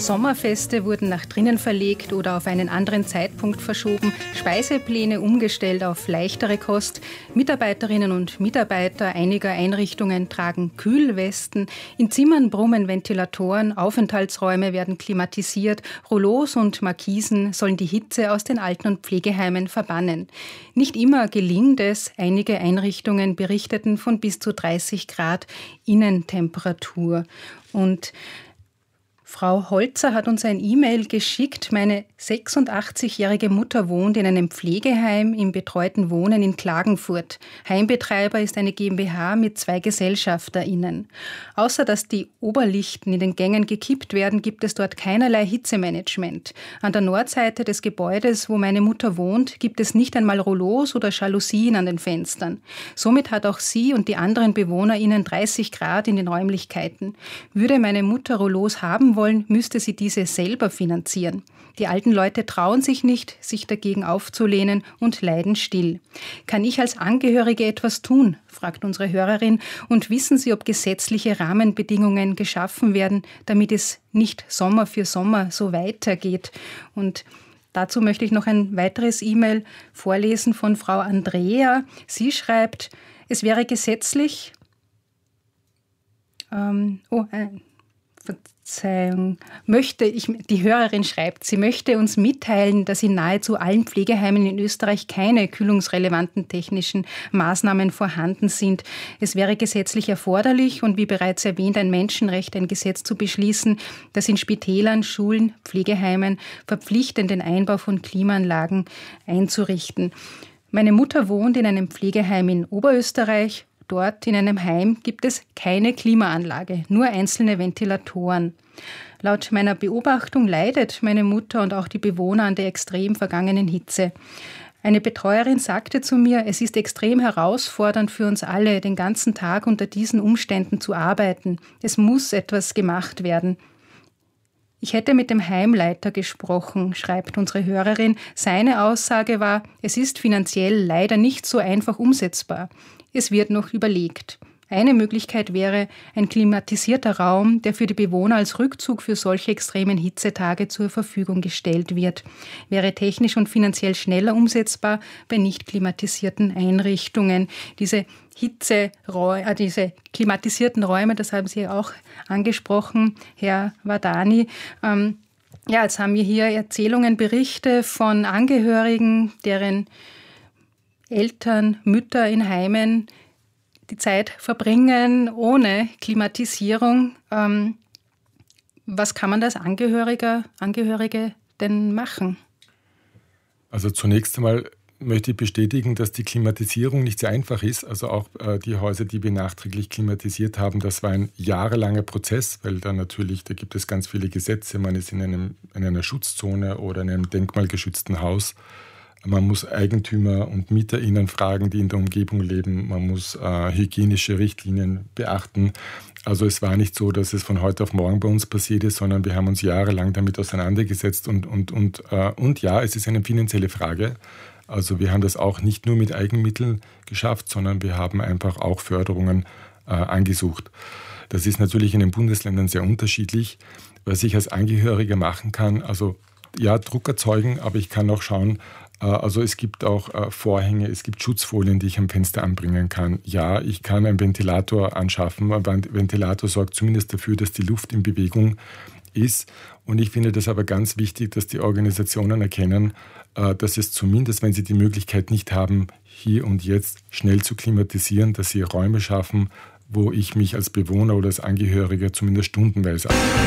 Sommerfeste wurden nach drinnen verlegt oder auf einen anderen Zeitpunkt verschoben, Speisepläne umgestellt auf leichtere Kost. Mitarbeiterinnen und Mitarbeiter einiger Einrichtungen tragen Kühlwesten, in Zimmern brummen Ventilatoren, Aufenthaltsräume werden klimatisiert, Rollos und Markisen sollen die Hitze aus den Alten- und Pflegeheimen verbannen. Nicht immer gelingt es, einige Einrichtungen berichteten von bis zu 30 Grad Innentemperatur. Und Frau Holzer hat uns ein E-Mail geschickt. Meine 86-jährige Mutter wohnt in einem Pflegeheim im betreuten Wohnen in Klagenfurt. Heimbetreiber ist eine GmbH mit 2 GesellschafterInnen. Außer dass die Oberlichten in den Gängen gekippt werden, gibt es dort keinerlei Hitzemanagement. An der Nordseite des Gebäudes, wo meine Mutter wohnt, gibt es nicht einmal Rollos oder Jalousien an den Fenstern. Somit hat auch sie und die anderen BewohnerInnen 30 Grad in den Räumlichkeiten. Würde meine Mutter Rollos haben wollen, müsste sie diese selber finanzieren. Die alten Leute trauen sich nicht, sich dagegen aufzulehnen und leiden still. Kann ich als Angehörige etwas tun? Fragt unsere Hörerin. Und wissen Sie, ob gesetzliche Rahmenbedingungen geschaffen werden, damit es nicht Sommer für Sommer so weitergeht? Und dazu möchte ich noch ein weiteres E-Mail vorlesen von Frau Andrea. Sie schreibt, es wäre gesetzlich... Verzeihung, die Hörerin schreibt, sie möchte uns mitteilen, dass in nahezu allen Pflegeheimen in Österreich keine kühlungsrelevanten technischen Maßnahmen vorhanden sind. Es wäre gesetzlich erforderlich und wie bereits erwähnt ein Menschenrecht, ein Gesetz zu beschließen, das in Spitälern, Schulen, Pflegeheimen verpflichtend den Einbau von Klimaanlagen einzurichten. Meine Mutter wohnt in einem Pflegeheim in Oberösterreich. Dort in einem Heim gibt es keine Klimaanlage, nur einzelne Ventilatoren. Laut meiner Beobachtung leidet meine Mutter und auch die Bewohner an der extrem vergangenen Hitze. Eine Betreuerin sagte zu mir, es ist extrem herausfordernd für uns alle, den ganzen Tag unter diesen Umständen zu arbeiten. Es muss etwas gemacht werden. Ich hätte mit dem Heimleiter gesprochen, schreibt unsere Hörerin. Seine Aussage war, es ist finanziell leider nicht so einfach umsetzbar. Es wird noch überlegt. Eine Möglichkeit wäre ein klimatisierter Raum, der für die Bewohner als Rückzug für solche extremen Hitzetage zur Verfügung gestellt wird. Wäre technisch und finanziell schneller umsetzbar bei nicht klimatisierten Einrichtungen. Diese diese klimatisierten Räume, das haben Sie auch angesprochen, Herr Wadani. Jetzt haben wir hier Erzählungen, Berichte von Angehörigen, deren Eltern, Mütter in Heimen die Zeit verbringen ohne Klimatisierung. Was kann man als Angehörige denn machen? Also zunächst einmal möchte ich bestätigen, dass die Klimatisierung nicht so einfach ist. Also auch die Häuser, die wir nachträglich klimatisiert haben, das war ein jahrelanger Prozess, weil da gibt es ganz viele Gesetze. Man ist in einer Schutzzone oder in einem denkmalgeschützten Haus. Man muss Eigentümer und MieterInnen fragen, die in der Umgebung leben. Man muss hygienische Richtlinien beachten. Also es war nicht so, dass es von heute auf morgen bei uns passiert ist, sondern wir haben uns jahrelang damit auseinandergesetzt. Und ja, es ist eine finanzielle Frage. Also wir haben das auch nicht nur mit Eigenmitteln geschafft, sondern wir haben einfach auch Förderungen angesucht. Das ist natürlich in den Bundesländern sehr unterschiedlich. Was ich als Angehöriger machen kann, also ja, Druck erzeugen, aber ich kann auch schauen, also es gibt auch Vorhänge, es gibt Schutzfolien, die ich am Fenster anbringen kann. Ja, ich kann einen Ventilator anschaffen. Ein Ventilator sorgt zumindest dafür, dass die Luft in Bewegung ist. Und ich finde das aber ganz wichtig, dass die Organisationen erkennen, dass es zumindest, wenn sie die Möglichkeit nicht haben, hier und jetzt schnell zu klimatisieren, dass sie Räume schaffen, wo ich mich als Bewohner oder als Angehöriger zumindest stundenweise